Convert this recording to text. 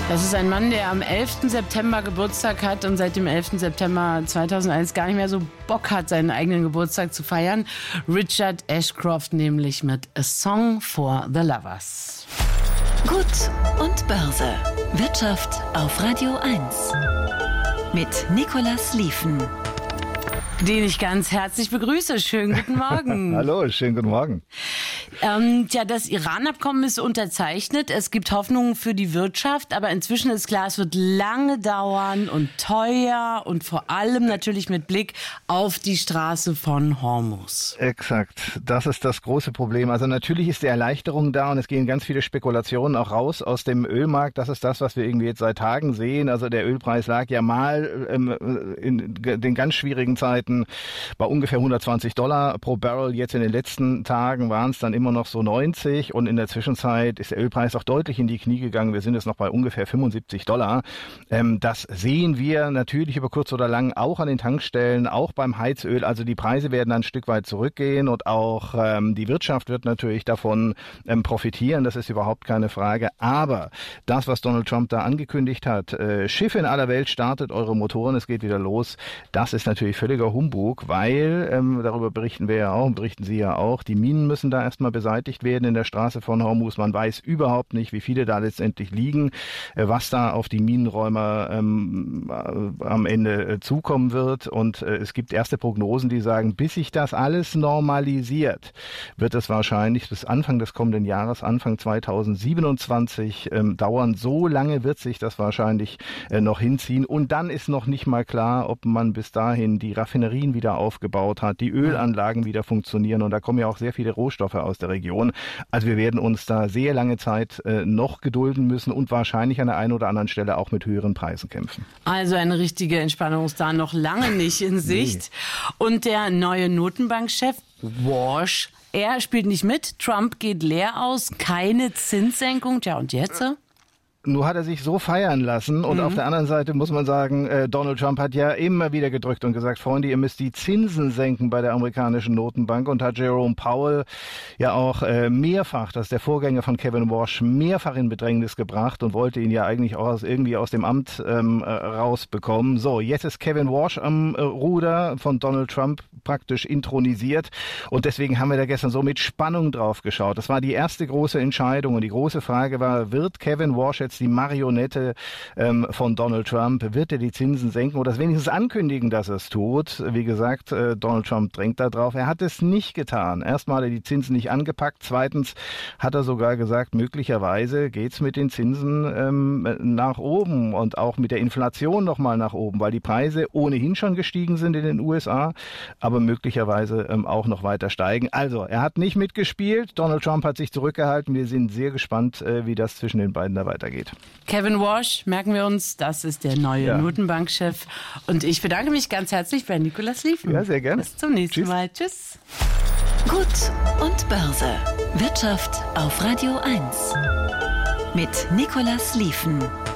Das ist ein Mann, der am 11. September Geburtstag hat und seit dem 11. September 2001 gar nicht mehr so Bock hat, seinen eigenen Geburtstag zu feiern. Richard Ashcroft nämlich mit A Song for the Lovers. Gut und Börse. Wirtschaft auf Radio 1. Mit Nicolas Liefen. Den ich ganz herzlich begrüße. Schönen guten Morgen. Hallo, schönen guten Morgen. Das Iran-Abkommen ist unterzeichnet. Es gibt Hoffnungen für die Wirtschaft, aber inzwischen ist klar, es wird lange dauern und teuer und vor allem natürlich mit Blick auf die Straße von Hormuz. Exakt, das ist das große Problem. Also natürlich ist die Erleichterung da und es gehen ganz viele Spekulationen auch raus aus dem Ölmarkt. Das ist das, was wir irgendwie jetzt seit Tagen sehen. Also der Ölpreis lag ja mal in den ganz schwierigen Zeiten bei ungefähr $120 pro Barrel. Jetzt in den letzten Tagen waren es dann immer noch so 90 und in der Zwischenzeit ist der Ölpreis auch deutlich in die Knie gegangen. Wir sind jetzt noch bei ungefähr $75. Das sehen wir natürlich über kurz oder lang auch an den Tankstellen, auch beim Heizöl. Also die Preise werden ein Stück weit zurückgehen und auch die Wirtschaft wird natürlich davon profitieren. Das ist überhaupt keine Frage. Aber das, was Donald Trump da angekündigt hat, Schiffe in aller Welt, startet eure Motoren, es geht wieder los, das ist natürlich völliger Humbug, weil, darüber berichten wir ja auch, berichten Sie ja auch, die Minen müssen da erstmal beseitigt werden in der Straße von Hormuz. Man weiß überhaupt nicht, wie viele da letztendlich liegen, was da auf die Minenräumer am Ende zukommen wird. Und es gibt erste Prognosen, die sagen, bis sich das alles normalisiert, wird es wahrscheinlich bis Anfang des kommenden Jahres, Anfang 2027 dauern. So lange wird sich das wahrscheinlich noch hinziehen. Und dann ist noch nicht mal klar, ob man bis dahin die Raffinerien wieder aufgebaut hat, die Ölanlagen wieder funktionieren. Und da kommen ja auch sehr viele Rohstoffe aus der Region. Also wir werden uns da sehr lange Zeit noch gedulden müssen und wahrscheinlich an der einen oder anderen Stelle auch mit höheren Preisen kämpfen. Also eine richtige Entspannung ist da noch lange nicht in Sicht. Nee. Und der neue Notenbankchef Warsh, er spielt nicht mit. Trump geht leer aus, keine Zinssenkung. Tja, und jetzt? Nur hat er sich so feiern lassen und auf der anderen Seite muss man sagen, Donald Trump hat ja immer wieder gedrückt und gesagt, Freunde, ihr müsst die Zinsen senken bei der amerikanischen Notenbank und hat Jerome Powell ja auch mehrfach, das ist der Vorgänger von Kevin Warsh, mehrfach in Bedrängnis gebracht und wollte ihn ja eigentlich auch irgendwie aus dem Amt rausbekommen. So, jetzt ist Kevin Warsh am Ruder, von Donald Trump praktisch intronisiert und deswegen haben wir da gestern so mit Spannung drauf geschaut. Das war die erste große Entscheidung und die große Frage war, wird Kevin Warsh jetzt die Marionette von Donald Trump, wird er die Zinsen senken oder das wenigstens ankündigen, dass er es tut? Wie gesagt, Donald Trump drängt da drauf. Er hat es nicht getan. Erstmal hat er die Zinsen nicht angepackt. Zweitens hat er sogar gesagt, möglicherweise geht's mit den Zinsen nach oben und auch mit der Inflation nochmal nach oben, weil die Preise ohnehin schon gestiegen sind in den USA, aber möglicherweise auch noch weiter steigen. Also, er hat nicht mitgespielt. Donald Trump hat sich zurückgehalten. Wir sind sehr gespannt, wie das zwischen den beiden da weitergeht. Kevin Warsh, merken wir uns, das ist der neue Notenbankchef. Und ich bedanke mich ganz herzlich bei Nicolas Liefen. Ja, sehr gerne. Bis zum nächsten Mal. Tschüss. Gut und Börse. Wirtschaft auf Radio 1. Mit Nicolas Liefen.